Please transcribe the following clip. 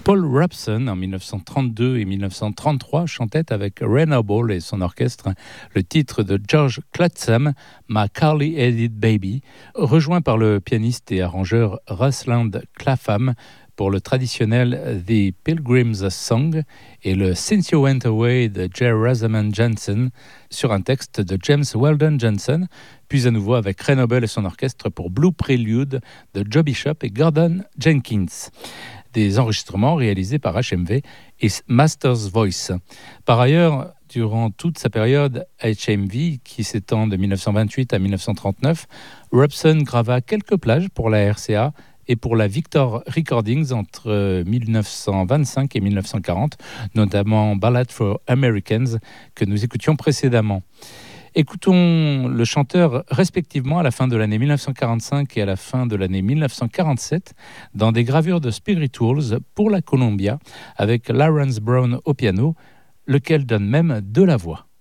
Paul Robeson, en 1932 et 1933, chantait avec Ray Noble et son orchestre le titre de George Clutsam, My Curly-Headed Baby, rejoint par le pianiste et arrangeur Rusland Clapham pour le traditionnel The Pilgrim's Song et le Since You Went Away de J. Rosamond Johnson sur un texte de James Weldon Johnson, puis à nouveau avec Ray Noble et son orchestre pour Blue Prelude de Joe Bishop et Gordon Jenkins. Des enregistrements réalisés par HMV et Masters Voice. Par ailleurs, durant toute sa période HMV, qui s'étend de 1928 à 1939, Robeson grava quelques plages pour la RCA et pour la Victor Recordings entre 1925 et 1940, notamment Ballad for Americans que nous écoutions précédemment. Écoutons le chanteur respectivement à la fin de l'année 1945 et à la fin de l'année 1947 dans des gravures de Spirituals pour la Columbia avec Lawrence Brown au piano, lequel donne même de la voix.